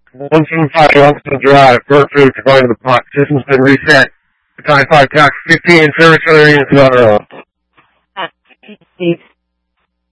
175 Youngstown Drive, Berkshire, according to the pot. System's been reset. Battalion 5, Tax 15, service for the units,